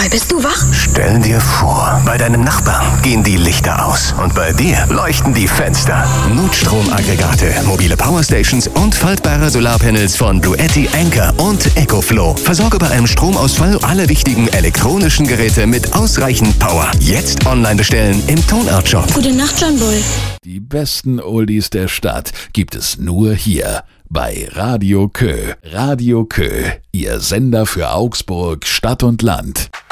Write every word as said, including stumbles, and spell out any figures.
mal, bist du wach? Stell dir vor, bei deinem Nachbarn gehen die Lichter aus und bei dir leuchten die Fenster. Notstromaggregate, mobile Powerstations und faltbare Solarpanels von Bluetti, Anker und EcoFlow. Versorge bei einem Stromausfall alle wichtigen elektronischen Geräte mit ausreichend Power. Jetzt online bestellen im Tonart-Shop. Gute Nacht, John Bull. Die besten Oldies der Stadt gibt es nur hier bei Radio Kö. Radio Kö, Ihr Sender für Augsburg, Stadt und Land.